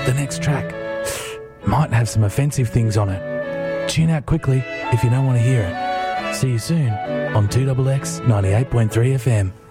the next track might have some offensive things on it. Tune out quickly if you don't want to hear it. See you soon on 2XX 98.3 FM.